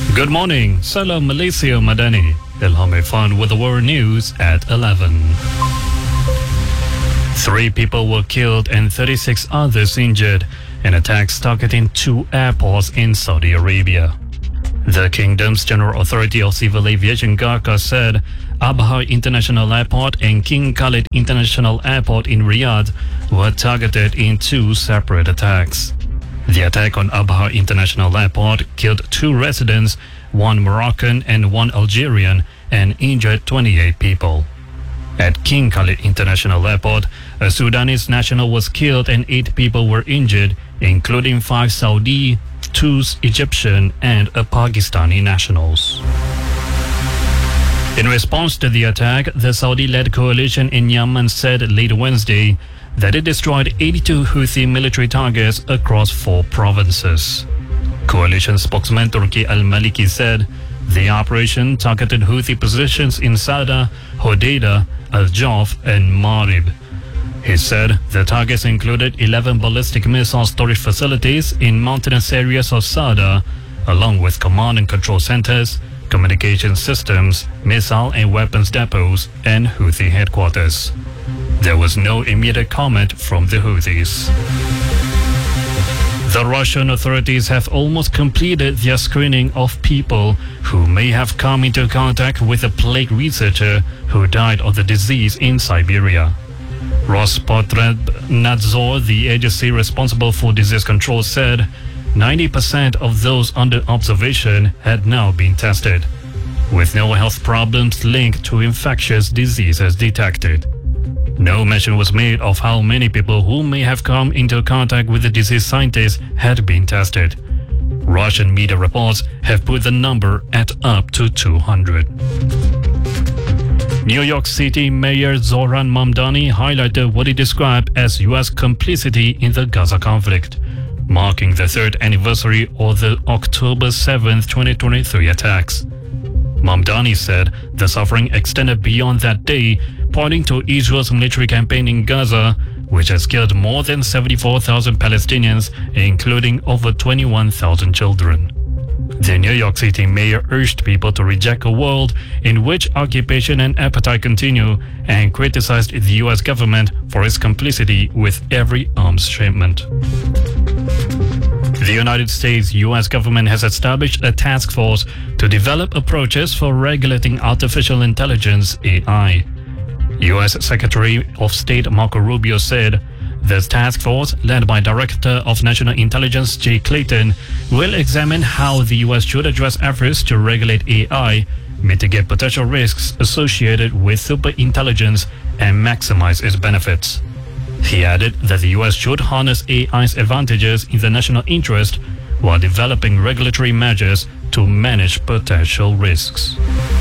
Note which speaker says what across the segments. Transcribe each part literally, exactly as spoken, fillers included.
Speaker 1: Good morning. Salam Malaysia Madani. Ilham Irfan with the world news at eleven. Three people were killed and thirty-six others injured in attacks targeting two airports in Saudi Arabia. The Kingdom's General Authority of Civil Aviation GARCA said Abha International Airport and King Khalid International Airport in Riyadh were targeted in two separate attacks. The attack on Abha International Airport killed two residents, one Moroccan and one Algerian, and injured twenty-eight people. At King Khalid International Airport, a Sudanese national was killed and eight people were injured, including five Saudi, two Egyptian, and a Pakistani nationals. In response to the attack, the Saudi-led coalition in Yemen said late Wednesday that it destroyed eighty-two Houthi military targets across four provinces. Coalition spokesman Turki Al-Maliki said the operation targeted Houthi positions in Sada, Hodeidah, Al-Jawf, and Marib. He said the targets included eleven ballistic missile storage facilities in mountainous areas of Sada, along with command and control centers, communication systems, missile and weapons depots, and Houthi headquarters. There was no immediate comment from the Houthis. The Russian authorities have almost completed their screening of people who may have come into contact with a plague researcher who died of the disease in Siberia. Rospotrebnadzor, the agency responsible for disease control, said ninety percent of those under observation had now been tested, with no health problems linked to infectious diseases detected. No mention was made of how many people who may have come into contact with the disease scientists had been tested. Russian media reports have put the number at up to two hundred. New York City Mayor Zohran Mamdani highlighted what he described as U S complicity in the Gaza conflict, marking the third anniversary of the October seventh, twenty twenty-three attacks. Mamdani said the suffering extended beyond that day, pointing to Israel's military campaign in Gaza, which has killed more than seventy-four thousand Palestinians, including over twenty-one thousand children. The New York City mayor urged people to reject a world in which occupation and appetite continue, and criticized the U S government for its complicity with every arms shipment. The United States U S government has established a task force to develop approaches for regulating artificial intelligence, A I. U S Secretary of State Marco Rubio said this task force, led by Director of National Intelligence Jay Clayton, will examine how the U S should address efforts to regulate A I, mitigate potential risks associated with superintelligence, and maximize its benefits. He added that the U S should harness A I's advantages in the national interest while developing regulatory measures to manage potential risks.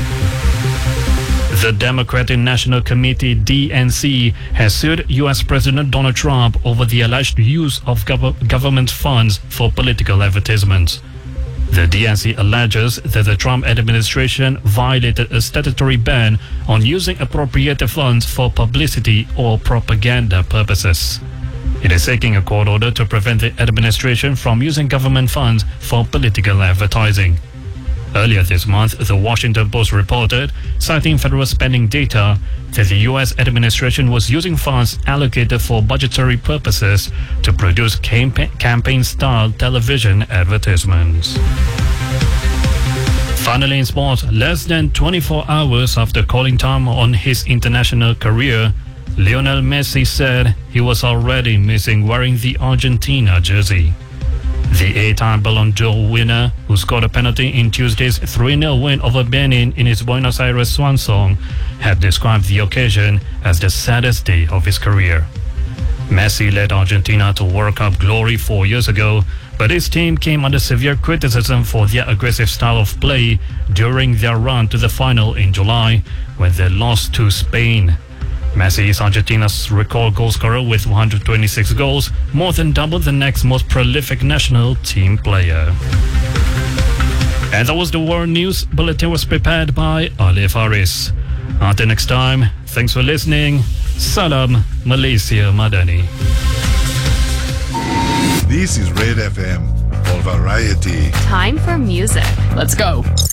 Speaker 1: The Democratic National Committee, D N C, has sued U S President Donald Trump over the alleged use of gov- government funds for political advertisements. The D N C alleges that the Trump administration violated a statutory ban on using appropriated funds for publicity or propaganda purposes. It is seeking a court order to prevent the administration from using government funds for political advertising. Earlier this month, the Washington Post reported, citing federal spending data, that the U S administration was using funds allocated for budgetary purposes to produce campa- campaign-style television advertisements. Finally in sports, less than twenty-four hours after calling time on his international career, Lionel Messi said he was already missing wearing the Argentina jersey. The eight-time Ballon d'Or winner, who scored a penalty in Tuesday's three nil win over Benin in his Buenos Aires swan song, had described the occasion as the saddest day of his career. Messi led Argentina to World Cup glory four years ago, but his team came under severe criticism for their aggressive style of play during their run to the final in July, when they lost to Spain. Messi is Argentina's record goalscorer with one hundred twenty-six goals, more than double the next most prolific national team player. And that was the World News Bulletin, was prepared by Ali Faris. Until next time, thanks for listening. Salam Malaysia Madani.
Speaker 2: This is Red F M for variety. Time for music.
Speaker 3: Let's go.